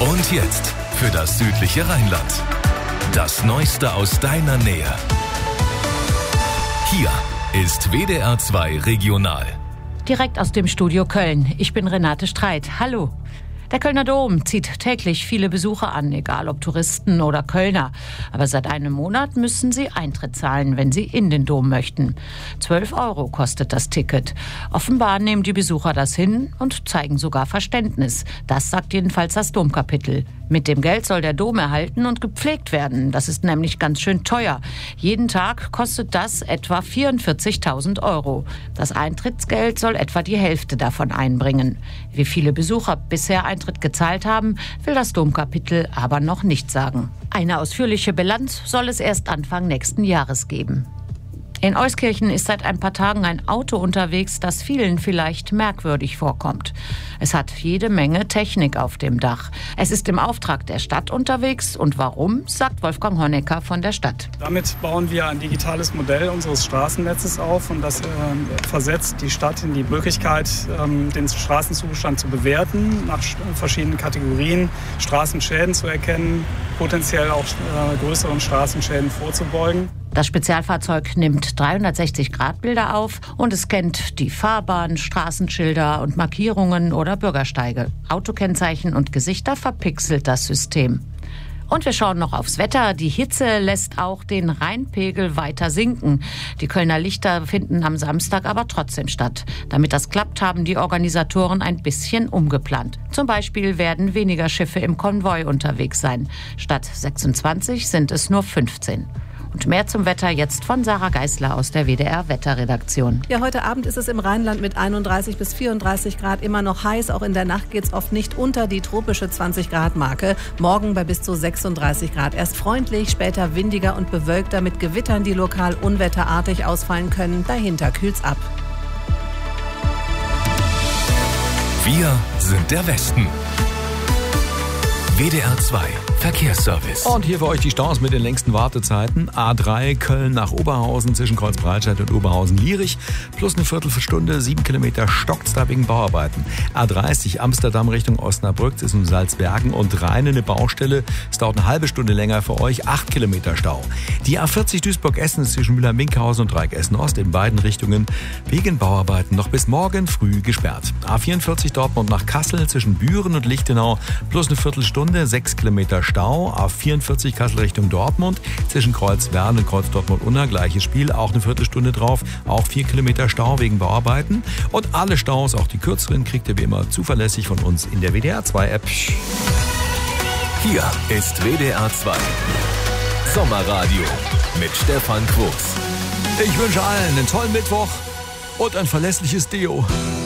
Und jetzt für das südliche Rheinland. Das Neueste aus deiner Nähe. Hier ist WDR 2 Regional. Direkt aus dem Studio Köln. Ich bin Renate Streit. Hallo. Der Kölner Dom zieht täglich viele Besucher an, egal ob Touristen oder Kölner. Aber seit einem Monat müssen sie Eintritt zahlen, wenn sie in den Dom möchten. 12 € kostet das Ticket. Offenbar nehmen die Besucher das hin und zeigen sogar Verständnis. Das sagt jedenfalls das Domkapitel. Mit dem Geld soll der Dom erhalten und gepflegt werden. Das ist nämlich ganz schön teuer. Jeden Tag kostet das etwa 44.000 €. Das Eintrittsgeld soll etwa die Hälfte davon einbringen. Wie viele Besucher bisher Eintritt gezahlt haben, will das Domkapitel aber noch nicht sagen. Eine ausführliche Bilanz soll es erst Anfang nächsten Jahres geben. In Euskirchen ist seit ein paar Tagen ein Auto unterwegs, das vielen vielleicht merkwürdig vorkommt. Es hat jede Menge Technik auf dem Dach. Es ist im Auftrag der Stadt unterwegs. Und warum, sagt Wolfgang Honecker von der Stadt. Damit bauen wir ein digitales Modell unseres Straßennetzes auf und das versetzt die Stadt in die Möglichkeit, den Straßenzustand zu bewerten, nach verschiedenen Kategorien Straßenschäden zu erkennen, potenziell auch größeren Straßenschäden vorzubeugen. Das Spezialfahrzeug nimmt 360-Grad-Bilder auf und es scannt die Fahrbahn, Straßenschilder und Markierungen oder Bürgersteige. Autokennzeichen und Gesichter verpixelt das System. Und wir schauen noch aufs Wetter. Die Hitze lässt auch den Rheinpegel weiter sinken. Die Kölner Lichter finden am Samstag aber trotzdem statt. Damit das klappt, haben die Organisatoren ein bisschen umgeplant. Zum Beispiel werden weniger Schiffe im Konvoi unterwegs sein. Statt 26 sind es nur 15. Und mehr zum Wetter jetzt von Sarah Geisler aus der WDR-Wetterredaktion. Ja, heute Abend ist es im Rheinland mit 31 bis 34 Grad immer noch heiß. Auch in der Nacht geht es oft nicht unter die tropische 20-Grad-Marke. Morgen bei bis zu 36 Grad. Erst freundlich, später windiger und bewölkter mit Gewittern, die lokal unwetterartig ausfallen können. Dahinter kühlt's ab. Wir sind der Westen. WDR 2 Verkehrsservice. Und hier für euch die Staus mit den längsten Wartezeiten. A3 Köln nach Oberhausen zwischen Kreuzbreitscheid und Oberhausen-Lierich. Plus eine Viertelstunde, 7 Kilometer stockt's da wegen Bauarbeiten. A30 Amsterdam Richtung Osnabrück zwischen Salzbergen und Rhein eine Baustelle. Es dauert eine halbe Stunde länger für euch, 8 Kilometer Stau. Die A40 Duisburg-Essen zwischen Müller-Minkhausen und Dreieck Essen-Ost in beiden Richtungen wegen Bauarbeiten noch bis morgen früh gesperrt. A44 Dortmund nach Kassel zwischen Büren und Lichtenau plus eine Viertelstunde, 6 Kilometer Stau. A44 Kassel Richtung Dortmund zwischen Kreuzwern und Kreuz Dortmund-Unna, gleiches Spiel, auch eine Viertelstunde drauf, auch 4 Kilometer Stau wegen Bauarbeiten. Und alle Staus, auch die kürzeren, kriegt ihr wie immer zuverlässig von uns in der WDR 2 App. Hier ist WDR 2 Sommerradio mit Stefan Quos. Ich wünsche allen einen tollen Mittwoch und ein verlässliches Deo.